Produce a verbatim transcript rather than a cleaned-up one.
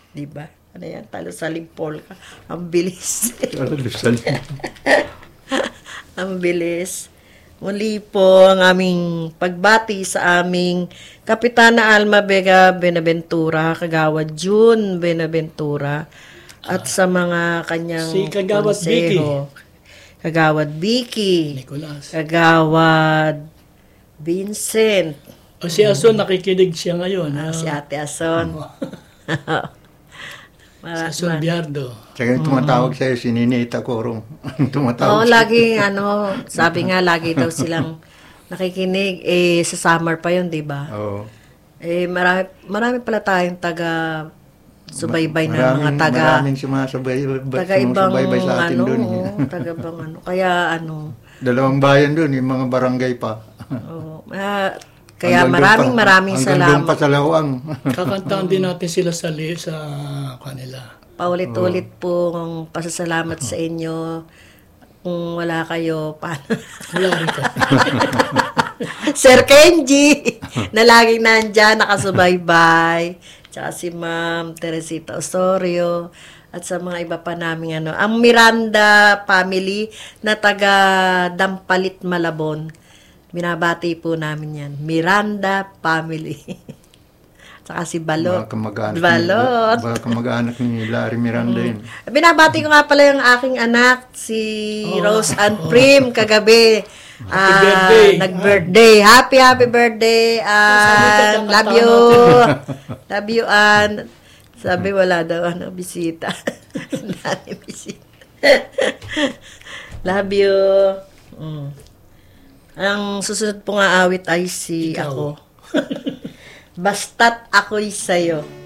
Di ba? Ano yan? Talo sa limpolka. Ang bilis. Talusalim. Ang bilis. Muli po ang aming pagbati sa aming Kapitana Alma Vega Benaventura, Kagawad June Benaventura, at sa mga kanyang Si Kagawad konseho. Kagawad Vicky. Nicolas. Kagawad Vincent. O si Ason, nakikinig siya ngayon. Ah, ah. si Ate Ason. Mara- Si Ason Biardo. Tsaka yung tumatawag sa'yo, si Ninita Corong. Oo, tumatawag sa'yo. lagi, ano, sabi nga, lagi daw silang nakikinig. Eh, sa summer pa yun, di ba? Oo. Eh, marami, marami pala tayong taga subaybay na mga Maraming- taga Maraming sumasabay, taga ibang sumusubaybay sa atin ano, doon. oo, taga ibang ano. Kaya ano, Dalawang bayan doon, yung mga barangay pa. oo, ah, kaya Hanggang doon maraming pa- maraming hanggang doon pa salamat. sa Lawang. Kakantaan din natin sila sa, li- sa kanila. Paulit-ulit pong pasasalamat sa inyo. Kung wala kayo, paano? Wala rin ka. Sir Kenji, na laging nandyan, nakasubaybay. Tsaka si Ma'am Teresita Osorio. At sa mga iba pa namin ano. Ang Miranda family na taga Dampalit, Malabon. Binabati po namin yan. Miranda family. Tsaka si Balot. Mga kamag-anak ni- Balot. Mga kamag-anak ni Larry Miranda yun. Binabati ko nga pala yung aking anak, si Rose Ann Prim, kagabi. Ah, birthday. Nag-birthday. Happy, happy birthday, Ann. Love you. Love you, Ann. Sabi, wala daw, ano, bisita. Dami bisita. Love you. Mm. Ang susunod po nga awit ay si Ikaw. ako. Basta't ako'y sa'yo.